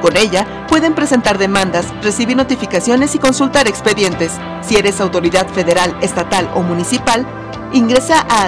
Con ella, pueden presentar demandas, recibir notificaciones y consultar expedientes. Si eres autoridad federal, estatal o municipal, ingresa a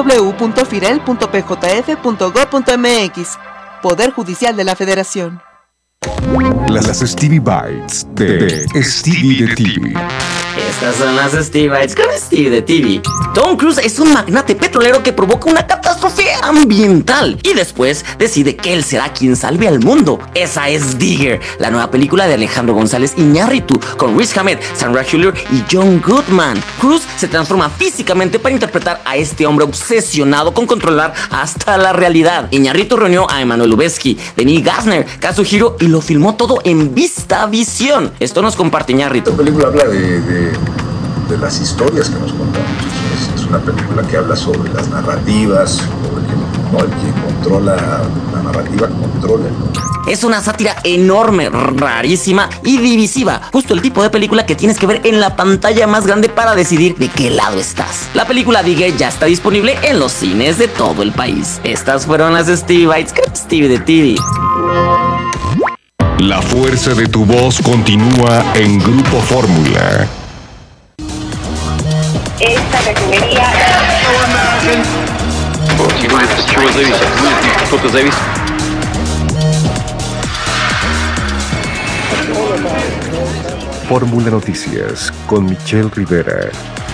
www.firel.pjf.gov.mx. Poder Judicial de la Federación. Las Stevie Bites de Stevie de TV. Estas son las Stevie Bites con Stevie de TV. Tom Cruise es un magnate petrolero que provoca una catástrofe ambiental y después decide que él será quien salve al mundo. Esa es Digger, la nueva película de Alejandro González Iñárritu con Riz Ahmed, Sandra Hüller y John Goodman. Cruise se transforma físicamente para interpretar a este hombre obsesionado con controlar hasta la realidad. Iñárritu reunió a Emmanuel Lubezki, Denis Gassner, Kazuhiro y lo filmó todo en VistaVision. Esto nos comparte Iñárritu. Esta película habla de las historias que nos contamos. Es una película que habla sobre las narrativas, sobre el que controla la narrativa, controla el mundo. Es una sátira enorme, rarísima y divisiva. Justo el tipo de película que tienes que ver en la pantalla más grande para decidir de qué lado estás. La película Digger ya está disponible en los cines de todo el país. Estas fueron las Stevie Bites con Stevie de TV. La fuerza de tu voz continúa en Grupo Fórmula. Esta refinería... Fórmula Noticias con Michelle Rivera.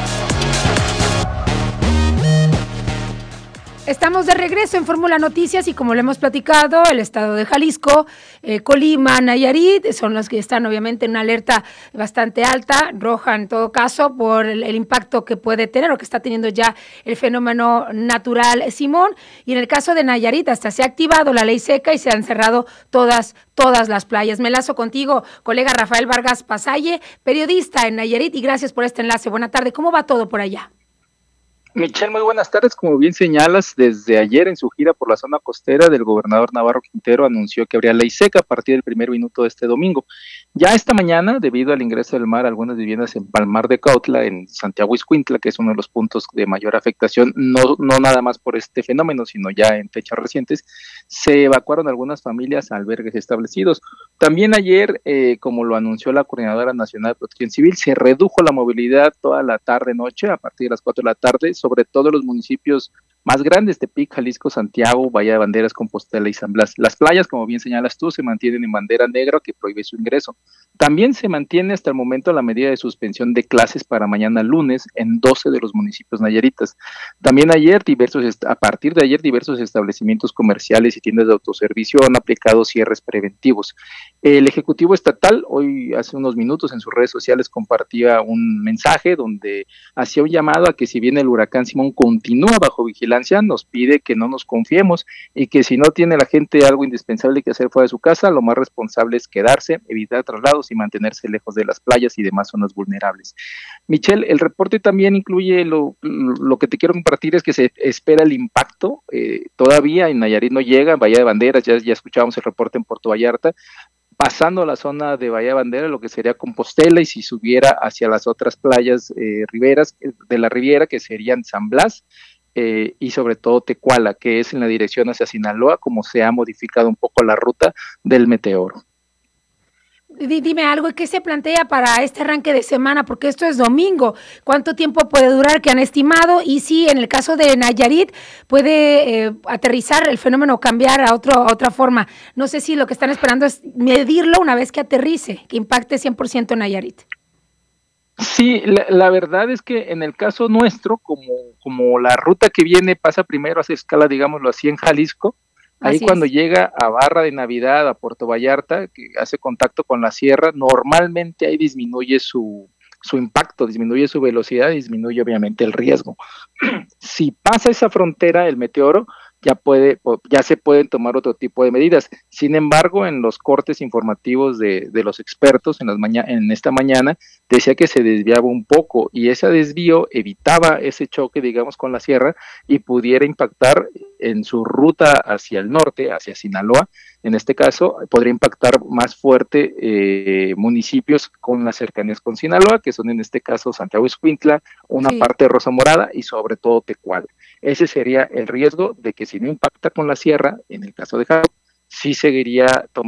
Estamos de regreso en Fórmula Noticias y como le hemos platicado, el estado de Jalisco, Colima, Nayarit, son los que están obviamente en una alerta bastante alta, roja en todo caso, por el impacto que puede tener o que está teniendo ya el fenómeno natural Simón. Y en el caso de Nayarit hasta se ha activado la ley seca y se han cerrado todas las playas. Me enlazo contigo, colega Rafael Vargas Pasalle, periodista en Nayarit, y gracias por este enlace. Buena tarde, ¿cómo va todo por allá? Michelle, muy buenas tardes. Como bien señalas, desde ayer en su gira por la zona costera, del gobernador Navarro Quintero anunció que habría ley seca a partir del primer minuto de este domingo. Ya esta mañana, debido al ingreso del mar a algunas viviendas en Palmar de Cautla, en Santiago Ixcuintla, que es uno de los puntos de mayor afectación, no nada más por este fenómeno, sino ya en fechas recientes, se evacuaron algunas familias a albergues establecidos. También ayer, como lo anunció la Coordinadora Nacional de Protección Civil, se redujo la movilidad toda la tarde-noche, a partir de las 4 de la tarde, sobre todo los municipios más grandes: Tepic, Jalisco, Santiago, Bahía de Banderas, Compostela y San Blas. Las playas, como bien señalas tú, se mantienen en bandera negra que prohíbe su ingreso. También se mantiene hasta el momento la medida de suspensión de clases para mañana lunes en 12 de los municipios nayaritas. También a partir de ayer, diversos establecimientos comerciales y tiendas de autoservicio han aplicado cierres preventivos. El Ejecutivo Estatal, hoy hace unos minutos en sus redes sociales, compartía un mensaje donde hacía un llamado a que, si bien el huracán Simón continúa bajo vigilancia, nos pide que no nos confiemos y que si no tiene la gente algo indispensable que hacer fuera de su casa, lo más responsable es quedarse, evitar traslados y mantenerse lejos de las playas y demás zonas vulnerables. Michelle, el reporte también incluye lo que te quiero compartir es que se espera el impacto, todavía en Nayarit no llega, Bahía de Banderas, ya escuchábamos el reporte en Puerto Vallarta, pasando la zona de Bahía de Bandera, lo que sería Compostela, y si subiera hacia las otras playas riberas de la Riviera, que serían San Blas, y sobre todo Tecuala, que es en la dirección hacia Sinaloa, como se ha modificado un poco la ruta del meteoro. Dime algo, ¿qué se plantea para este arranque de semana? Porque esto es domingo. ¿Cuánto tiempo puede durar que han estimado? Y si en el caso de Nayarit puede aterrizar el fenómeno, cambiar a otra forma. No sé si lo que están esperando es medirlo una vez que aterrice, que impacte 100% en Nayarit. Sí, la verdad es que en el caso nuestro, como la ruta que viene pasa primero, hace escala, digámoslo así, en Jalisco, ahí Así cuando es. llega a Barra de Navidad, a Puerto Vallarta, que hace contacto con la sierra, normalmente ahí disminuye su impacto, disminuye su velocidad, disminuye obviamente el riesgo. Si pasa esa frontera, el meteoro, ya se pueden tomar otro tipo de medidas. Sin embargo, en los cortes informativos de los expertos en esta mañana, decía que se desviaba un poco y ese desvío evitaba ese choque, digamos, con la sierra y pudiera impactar en su ruta hacia el norte, hacia Sinaloa. En este caso, podría impactar más fuerte municipios con las cercanías con Sinaloa, que son en este caso Santiago Ixcuintla, una parte de Rosa Morada y sobre todo Tecuala. Ese sería el riesgo de que, si no impacta con la sierra, en el caso de Jalisco, sí seguiría tomando